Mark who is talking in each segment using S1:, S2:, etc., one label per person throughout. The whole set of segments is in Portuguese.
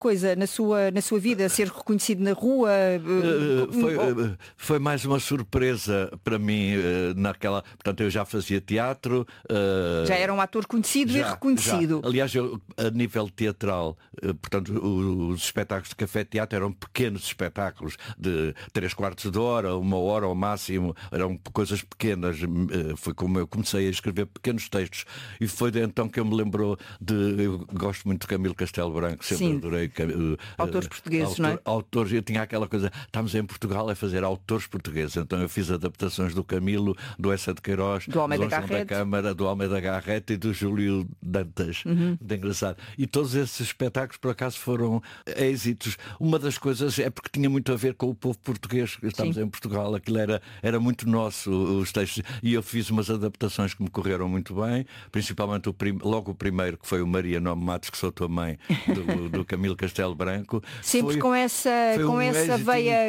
S1: coisa na sua vida, ser reconhecido na rua?
S2: Foi mais uma surpresa para mim naquela. Portanto, eu já fazia teatro.
S1: Já era um ator conhecido e reconhecido.
S2: Já. Aliás, eu, a nível teatral, portanto, os espetáculos de café-teatro eram pequenos espetáculos de 3/4 de hora, 1 hora ao máximo, eram coisas pequenas. Foi como eu comecei a escrever pequenos textos e foi então que eu me lembrou eu gosto muito de Camilo Castelo Branco, sempre adorei
S1: autores portugueses, não é?
S2: Autores, eu tinha aquela coisa, estamos em Portugal a fazer autores portugueses, então eu fiz adaptações do Camilo, do Essa de Queiroz,
S1: do Almeida
S2: da Câmara, do Almeida Garrett e do Júlio Dantas. Muito engraçado. E todos esses espetáculos por acaso foram êxitos. Uma das coisas é porque tinha muito a ver com o povo português. Estamos em Portugal, aquilo era muito nosso, os textos, e eu fiz umas adaptações que me correram muito bem, principalmente logo o primeiro, que foi o Maria Nome Matos, que sou tua mãe, do Camilo Castelo Branco.
S1: Sempre com essa veia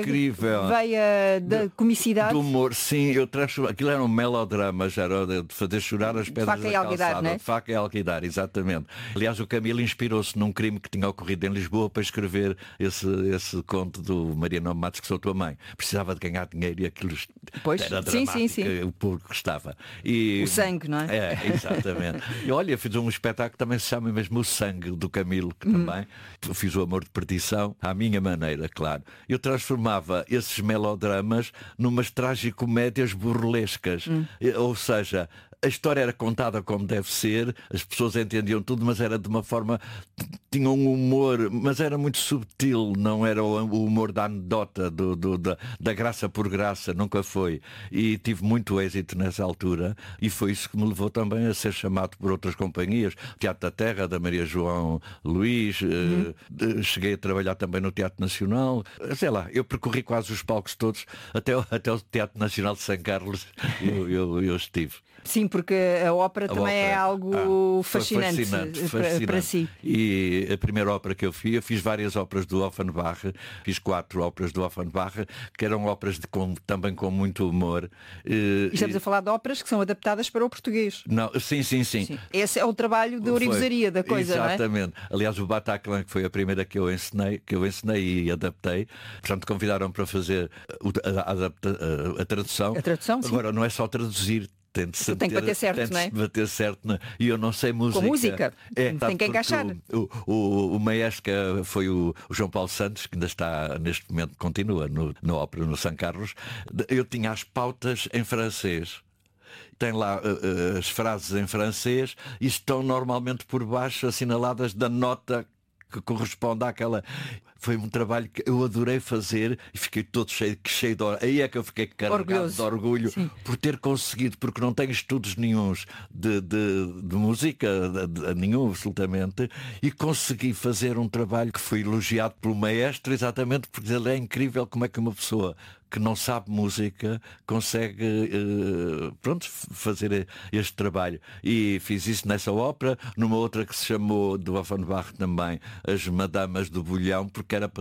S1: da comicidade.
S2: Do humor, sim, aquilo era um melodrama, já era de fazer chorar as pedras da calçada.
S1: Né?
S2: De faca e alquidar, exatamente. Aliás, o Camilo inspirou-se num crime que tinha ocorrido em Lisboa para escrever esse conto do Maria Nome Matos, que sou tua mãe. Precisava de ganhar dinheiro e aquilo era dramático,
S1: sim.
S2: o público gostava.
S1: O sangue, não é?
S2: Exatamente. E olha, fiz um espetáculo que também se chama mesmo O Sangue, do Camilo, que também fiz o Amor de Perdição, à minha maneira, claro. Eu transformava esses melodramas numas tragicomédias burlescas. Ou seja, a história era contada como deve ser, as pessoas entendiam tudo, mas era de uma forma... Tinha um humor, mas era muito subtil, não era o humor da anedota, da graça por graça, nunca foi. E tive muito êxito nessa altura, e foi isso que me levou também a ser chamado por outras companhias, Teatro da Terra, da Maria João Luís, cheguei a trabalhar também no Teatro Nacional, sei lá, eu percorri quase os palcos todos, até o Teatro Nacional de São Carlos, eu estive.
S1: Sim, porque a ópera também é algo fascinante para si.
S2: E a primeira ópera que eu fiz várias óperas do Offenbach, fiz 4 óperas do Offenbach, que eram óperas também com muito humor.
S1: E estamos a falar de óperas que são adaptadas para o português.
S2: Não, sim.
S1: Esse é o trabalho de ourivesaria da coisa,
S2: exatamente.
S1: Não é?
S2: Aliás, o Bataclan, que foi a primeira que eu ensinei e adaptei, portanto convidaram para fazer a tradução.
S1: A tradução, sim.
S2: Agora, não é só traduzir, tem que
S1: bater certo, não é?
S2: Bater certo, e eu não sei música.
S1: Com música, tem que encaixar.
S2: O maestro foi o João Paulo Santos, que ainda está neste momento, continua na ópera no São Carlos. Eu tinha as pautas em francês. Tem lá as frases em francês e estão normalmente por baixo assinaladas da nota que corresponde àquela... Foi um trabalho que eu adorei fazer e fiquei todo cheio de orgulho. Aí é que eu fiquei carregado de orgulho por ter conseguido, porque não tenho estudos nenhuns de música, nenhum absolutamente, e consegui fazer um trabalho que foi elogiado pelo maestro, exatamente porque ele é incrível como é que uma pessoa que não sabe música consegue fazer este trabalho. E fiz isso nessa ópera, numa outra que se chamou, do Offenbach também, As Madamas do Bolhão, porque era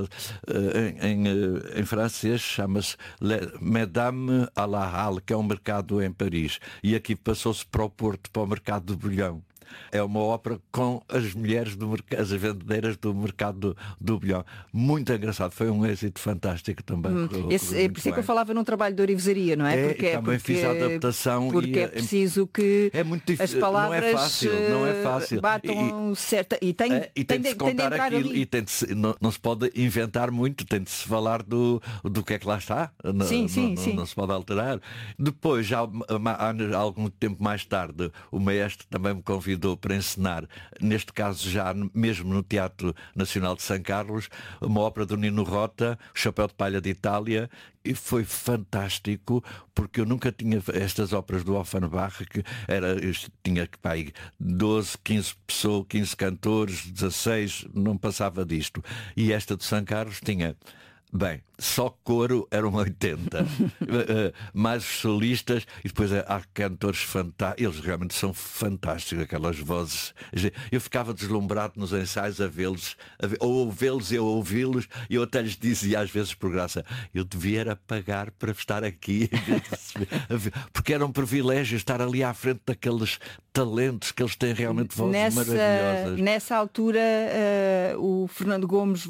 S2: em francês chama-se Mesdames à la Halle, que é um mercado em Paris. E aqui passou-se para o Porto, para o mercado do Bolhão. É uma ópera com as mulheres as vendedeiras do mercado do Bolhão. Muito engraçado, foi um êxito fantástico também.
S1: Por isso é que eu falava num trabalho de ourivesaria, não é?
S2: Também fiz a adaptação.
S1: Porque é preciso que
S2: muito difícil,
S1: as palavras
S2: não é fácil.
S1: Batam certa. E tem
S2: de se contar aquilo ali. E não se pode inventar muito, tem de se falar do que é que lá está.
S1: Sim.
S2: Não se pode alterar. Depois, já há algum tempo mais tarde, o maestro também me convidou para encenar, neste caso já mesmo no Teatro Nacional de São Carlos, uma ópera do Nino Rota, O Chapéu de Palha de Itália, e foi fantástico, porque eu nunca tinha estas óperas do Offenbach, que tinha 12, 15 pessoas, 15 cantores, 16, não passava disto. E esta de São Carlos tinha Bem, só coro eram 80. Mais os solistas, e depois há cantores fantásticos. Eles realmente são fantásticos, aquelas vozes. Eu ficava deslumbrado nos ensaios a vê-los, ou vê-los e a ouvi-los, e eu até lhes dizia às vezes por graça, eu devia era pagar para estar aqui, porque era um privilégio estar ali à frente daqueles talentos que eles têm realmente vozes maravilhosas.
S1: Nessa altura o Fernando Gomes